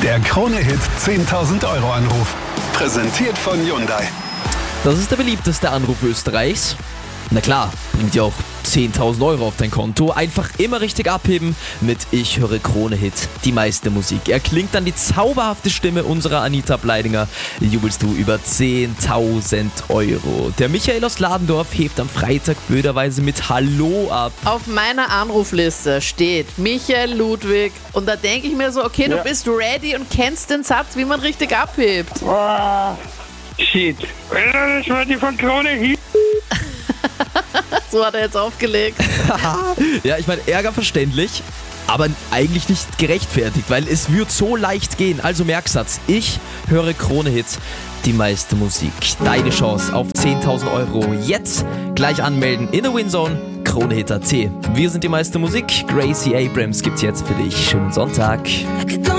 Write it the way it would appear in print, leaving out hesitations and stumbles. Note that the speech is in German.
Der Krone-Hit 10.000 Euro Anruf. Präsentiert von Hyundai. Das ist der beliebteste Anruf Österreichs. Na klar, bringt ja auch 10.000 Euro auf dein Konto. Einfach immer richtig abheben mit Ich höre Krone-Hit, die meiste Musik. Erklingt dann die zauberhafte Stimme unserer Anita Bleidinger, jubelst du über 10.000 Euro. Der Michael aus Ladendorf hebt am Freitag blöderweise mit Hallo ab. Auf meiner Anrufliste steht Michael Ludwig und da denke ich mir so, okay, du bist ready und kennst den Satz, wie man richtig abhebt. Shit. Das war die von Krone-Hit. So hat er jetzt aufgelegt. Ja, ich meine, Ärger verständlich, aber eigentlich nicht gerechtfertigt, weil es wird so leicht gehen. Also Merksatz, ich höre Krone-Hit, die meiste Musik. Deine Chance auf 10.000 Euro. Jetzt gleich anmelden in der Winzone, Krone-Hit.at. Wir sind die meiste Musik. Gracie Abrams gibt's jetzt für dich. Schönen Sonntag.